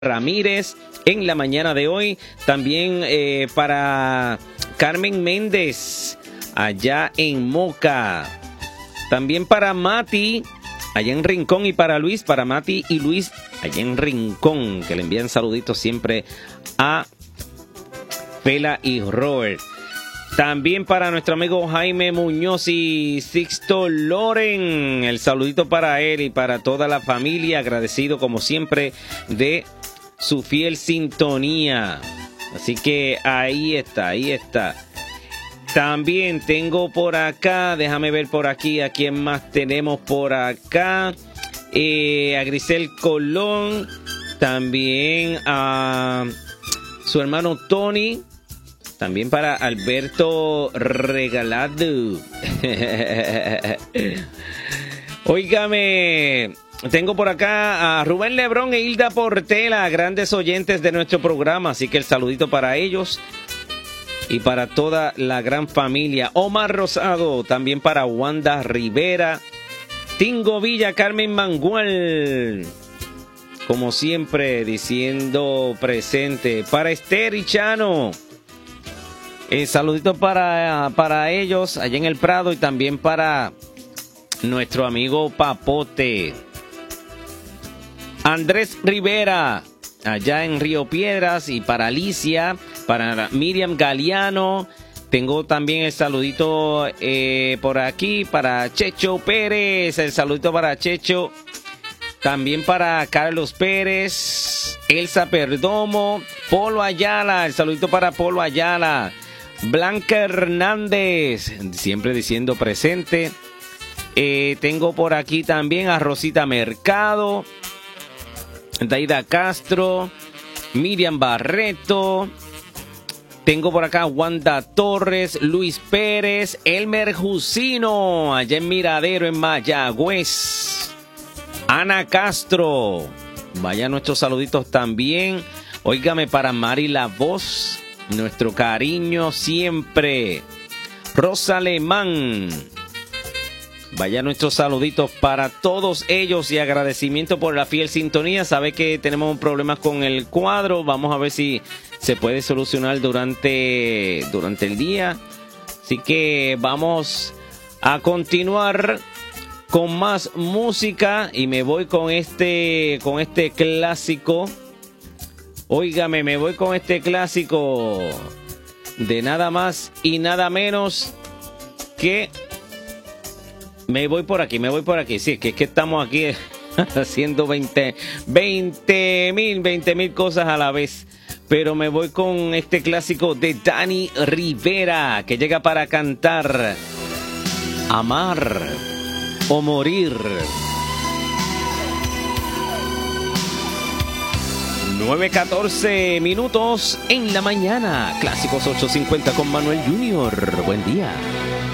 Ramírez en la mañana de hoy. También para Carmen Méndez allá en Moca. También para Mati allá en Rincón y para Luis, para Mati y Luis allá en Rincón, que le envían saluditos siempre a Fela y Robert. También para nuestro amigo Jaime Muñoz y Sixto Loren, el saludito para él y para toda la familia, agradecido como siempre de su fiel sintonía. Así que ahí está, ahí está. También tengo por acá, déjame ver por aquí, a quién más tenemos por acá. A Grisel Colón, también a su hermano Tony. También para Alberto Regalado. Óigame, tengo por acá a Rubén Lebrón e Hilda Portela, grandes oyentes de nuestro programa. Así que el saludito para ellos y para toda la gran familia. Omar Rosado, también para Wanda Rivera. Tingo Villa, Carmen Mangual. Como siempre, diciendo presente. Para Esther y Chano. Saluditos para ellos allá en el Prado y también para nuestro amigo Papote. Andrés Rivera allá en Río Piedras y para Alicia, para Miriam Galeano. Tengo también el saludito por aquí para Checho Pérez, el saludito para Checho. También para Carlos Pérez, Elsa Perdomo, Polo Ayala, el saludito para Polo Ayala. Blanca Hernández, siempre diciendo presente. Tengo por aquí también a Rosita Mercado, Daida Castro, Miriam Barreto. Tengo por acá Wanda Torres, Luis Pérez, Elmer Jusino, allá en Miradero, en Mayagüez. Ana Castro, vaya nuestros saluditos también. Óigame para Mari La Voz. Nuestro cariño siempre. Rosa Alemán. Vaya nuestros saluditos para todos ellos y agradecimiento por la fiel sintonía. Sabe que tenemos problemas con el cuadro. Vamos a ver si se puede solucionar durante el día. Así que vamos a continuar con más música y me voy con este clásico. Óigame, me voy con este clásico de nada más y nada menos que... Me voy por aquí. Sí, que es que estamos aquí haciendo 20 mil cosas a la vez. Pero me voy con este clásico de Dani Rivera, que llega para cantar Amar o Morir. 9:14 minutos en la mañana. Clásicos 850 con Manuel Junior. Buen día.